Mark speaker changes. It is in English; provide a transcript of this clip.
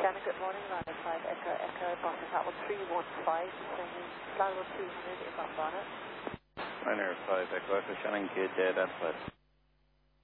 Speaker 1: Shannon, good morning. Ryanair 5 Echo Echo, Boston Travel 315, sending Sligo 200 is on bonnet.
Speaker 2: Ryanair 5 Echo Echo, Shannon, Kid, Dead, that's what.